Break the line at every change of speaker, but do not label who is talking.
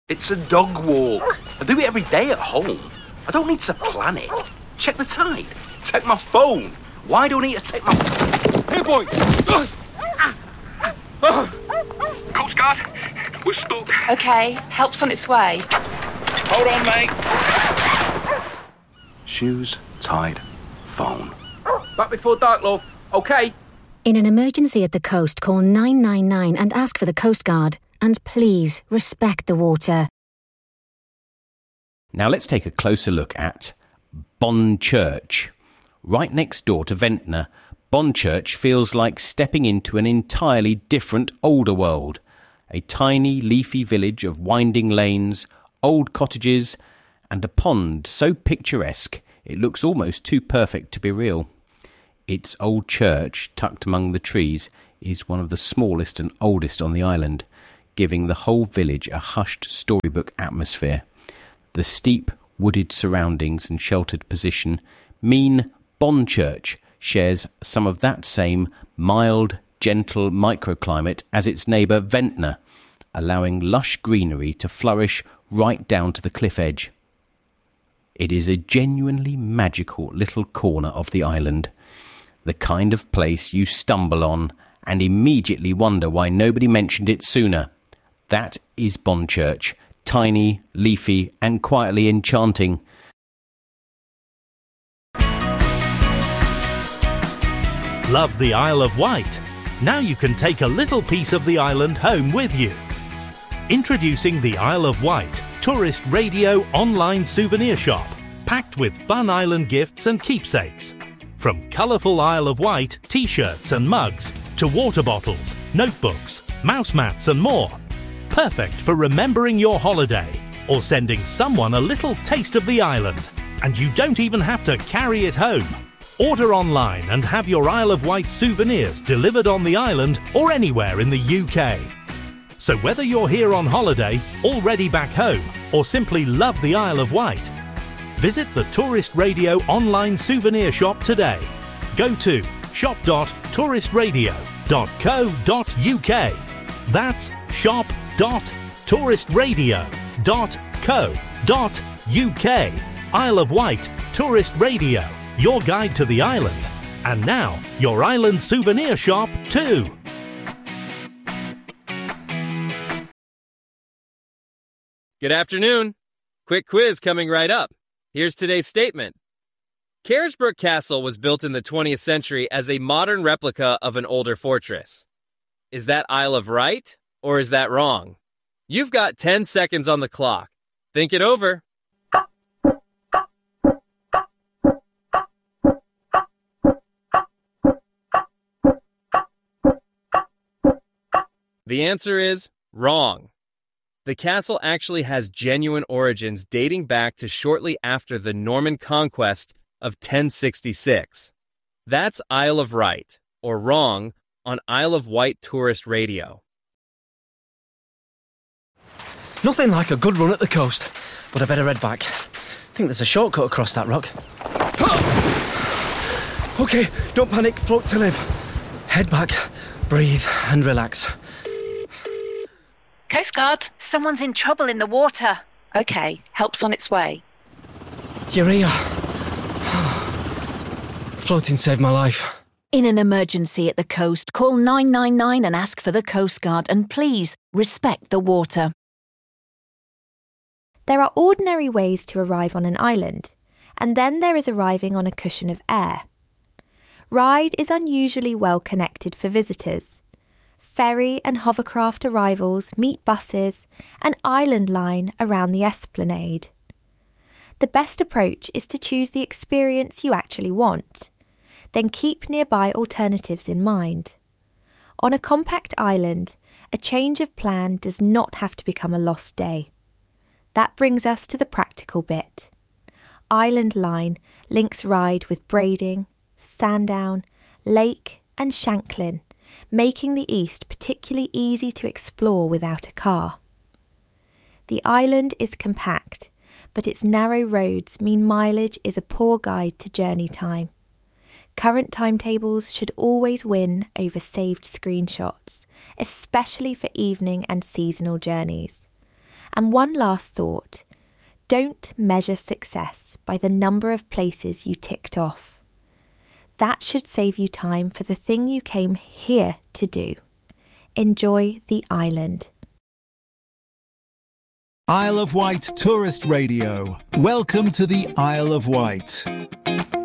It's a dog walk. I do it every day at home. I don't need to plan it. Check the tide. Take my phone. Why do I need to take my...
Hey, boy!
Coast Guard, we're stuck.
OK, help's on its way.
Hold on, mate. Shoes, tide, phone.
Back before dark, love. OK?
In an emergency at the coast, call 999 and ask for the Coast Guard. And please, respect the water.
Now let's take a closer look at Bonchurch. Right next door to Ventnor, Bonchurch feels like stepping into an entirely different older world. A tiny, leafy village of winding lanes, old cottages, and a pond so picturesque it looks almost too perfect to be real. Its old church, tucked among the trees, is one of the smallest and oldest on the island, giving the whole village a hushed storybook atmosphere. The steep, wooded surroundings and sheltered position mean Bonchurch shares some of that same mild, gentle microclimate as its neighbour Ventnor, allowing lush greenery to flourish right down to the cliff edge. It is a genuinely magical little corner of the island, the kind of place you stumble on and immediately wonder why nobody mentioned it sooner. That is Bonchurch, tiny, leafy and quietly enchanting.
Love the Isle of Wight? Now you can take a little piece of the island home with you. Introducing the Isle of Wight Tourist Radio online souvenir shop, packed with fun island gifts and keepsakes. From colourful Isle of Wight t-shirts and mugs to water bottles, notebooks, mouse mats and more. Perfect for remembering your holiday or sending someone a little taste of the island. And you don't even have to carry it home. Order online and have your Isle of Wight souvenirs delivered on the island or anywhere in the UK. So whether you're here on holiday, already back home, or simply love the Isle of Wight, visit the Tourist Radio online souvenir shop today. Go to shop.touristradio.co.uk. That's shop.touristradio.co.uk. Isle of Wight Tourist Radio, your guide to the island. And now, your island souvenir shop too.
Good afternoon. Quick quiz coming right up. Here's today's statement. Carisbrooke Castle was built in the 20th century as a modern replica of an older fortress. Is that Isle of right or is that wrong? You've got 10 seconds on the clock. Think it over. The answer is wrong. The castle actually has genuine origins dating back to shortly after the Norman conquest of 1066. That's Isle of Right, or wrong, on Isle of Wight Tourist Radio.
Nothing like a good run at the coast, but I better head back. I think there's a shortcut across that rock. OK, don't panic, float to live. Head back, breathe and relax.
Coast Guard.
Someone's in trouble in the water.
OK, help's on its way.
You're here. Floating saved my life.
In an emergency at the coast, call 999 and ask for the Coast Guard, and please respect the water.
There are ordinary ways to arrive on an island, and then there is arriving on a cushion of air. Ryde is unusually well connected for visitors. Ferry and hovercraft arrivals meet buses and island line around the esplanade. The best approach is to choose the experience you actually want, then keep nearby alternatives in mind. On a compact island, a change of plan does not have to become a lost day. That brings us to the practical bit. Island Line links Ryde with Brading, Sandown, Lake and Shanklin, making the east particularly easy to explore without a car. The island is compact, but its narrow roads mean mileage is a poor guide to journey time. Current timetables should always win over saved screenshots, especially for evening and seasonal journeys. And one last thought. Don't measure success by the number of places you ticked off. That should save you time for the thing you came here to do. Enjoy the island.
Isle of Wight Tourist Radio. Welcome to the Isle of Wight.